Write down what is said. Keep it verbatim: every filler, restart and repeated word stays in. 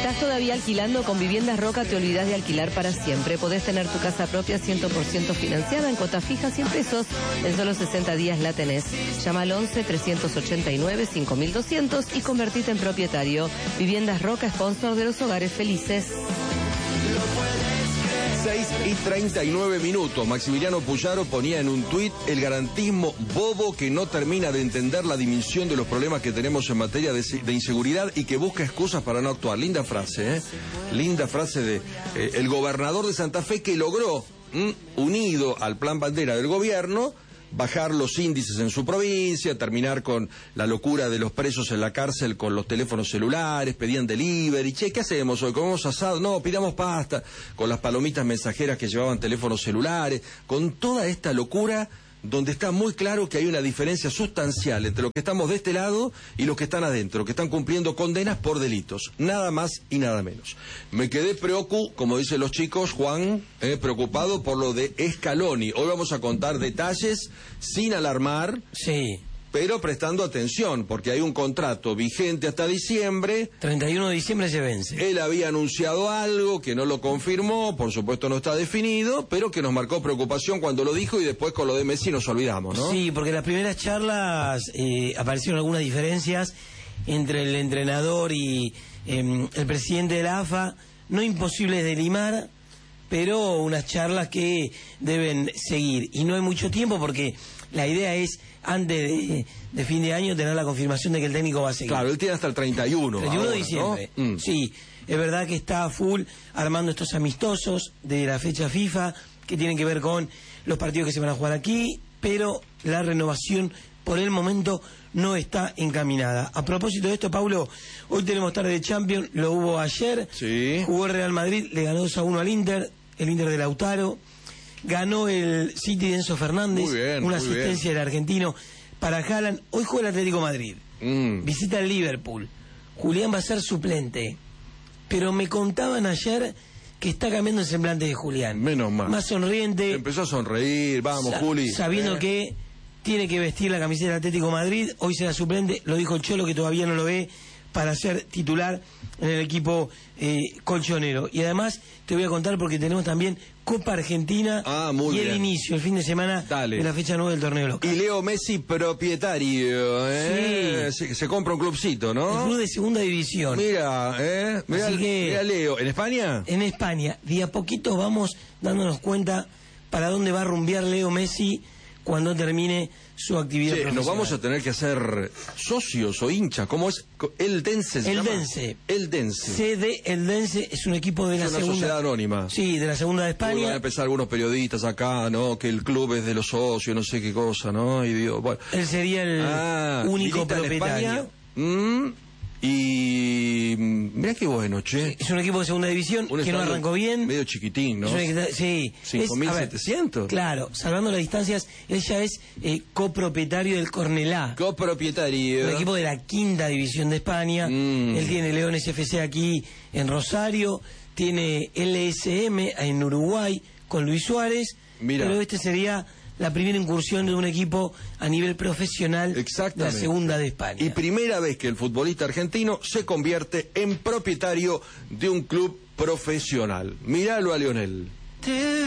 ¿Estás todavía alquilando? Con Viviendas Roca te olvidás de alquilar para siempre. Podés tener tu casa propia cien por ciento financiada en cuota fija, cien pesos. En solo sesenta días la tenés. Llama al once, trescientos ochenta y nueve, cinco mil doscientos y convertite en propietario. Viviendas Roca, sponsor de los hogares felices. seis y treinta y nueve minutos. Maximiliano Puyaro ponía en un tuit: el garantismo bobo que no termina de entender la dimensión de los problemas que tenemos en materia de, de inseguridad y que busca excusas para no actuar. Linda frase, ¿eh? Linda frase de eh, el gobernador de Santa Fe, que logró, ¿m? unido al plan bandera del gobierno, bajar los índices en su provincia, terminar con la locura de los presos en la cárcel con los teléfonos celulares, pedían delivery. Che, ¿qué hacemos hoy? ¿Comemos asado? No, pidamos pasta. Con las palomitas mensajeras que llevaban teléfonos celulares, con toda esta locura, donde está muy claro que hay una diferencia sustancial entre los que estamos de este lado y los que están adentro, que están cumpliendo condenas por delitos, nada más y nada menos. Me quedé preocupado, como dicen los chicos, Juan, eh, preocupado por lo de Scaloni. Hoy vamos a contar detalles sin alarmar, sí, pero prestando atención, porque hay un contrato vigente hasta diciembre. treinta y uno de diciembre se vence. Él había anunciado algo que no lo confirmó, por supuesto no está definido, pero que nos marcó preocupación cuando lo dijo, y después con lo de Messi nos olvidamos, ¿no? Sí, porque en las primeras charlas eh, aparecieron algunas diferencias entre el entrenador y eh, el presidente de la A F A, no imposibles de limar, pero unas charlas que deben seguir. Y no hay mucho tiempo porque la idea es, antes de, de fin de año, tener la confirmación de que el técnico va a seguir. Claro, él tiene hasta el treinta y uno. treinta y uno ahora, de diciembre, ¿no? Mm. Sí, es verdad que está a full armando estos amistosos de la fecha FIFA, que tienen que ver con los partidos que se van a jugar aquí, pero la renovación por el momento no está encaminada. A propósito de esto, Paulo, hoy tenemos tarde de Champions, lo hubo ayer, sí. Jugó el Real Madrid, le ganó dos a uno al Inter, el Inter de Lautaro. Ganó el City de Enzo Fernández, muy bien, una muy asistencia bien. del argentino para Haaland. Hoy juega el Atlético Madrid, mm. visita el Liverpool. Julián va a ser suplente, pero me contaban ayer que está cambiando el semblante de Julián. Menos mal. Más sonriente. Empezó a sonreír, vamos, sa Juli. Sabiendo eh. que tiene que vestir la camiseta del Atlético Madrid. Hoy será suplente, lo dijo el Cholo, que todavía no lo ve para ser titular en el equipo eh, colchonero. Y además te voy a contar, porque tenemos también Copa Argentina, ah, muy y bien. el inicio, el fin de semana, Dale. de la fecha nueve del torneo local. Y Leo Messi propietario, ¿eh? Sí. Se, se compra un clubcito, ¿no? El club de segunda división. Mira, ¿eh? Mira, Así que, mira Leo, ¿en España? En España. De a poquito vamos dándonos cuenta para dónde va a rumbear Leo Messi cuando termine su actividad Sí, profesional. nos vamos a tener que hacer socios o hinchas. ¿Cómo es? El Dense se El llama. Dense. El Dense. C D El Dense es un equipo de Es la una segunda. sociedad anónima. Sí, de la segunda de Uy, van a España. empezar algunos periodistas acá, ¿no? Que el club es de los socios, no sé qué cosa, ¿no? Y digo, bueno. Él sería el Ah, único milita en propietario. España, mm, y mirá qué bueno, che. Es un equipo de segunda división Un que no estadio arrancó bien. medio chiquitín, ¿no? Es un equipo- sí. cinco mil setecientos. Claro, salvando las distancias, él ya es eh, copropietario del Cornelá. Copropietario. Un equipo de la quinta división de España. Mm. Él tiene Leones F C aquí en Rosario, tiene L S M en Uruguay con Luis Suárez. Mira. Pero este sería la primera incursión de un equipo a nivel profesional de la Exactamente. segunda de España. Y primera vez que el futbolista argentino se convierte en propietario de un club profesional. Míralo a Lionel.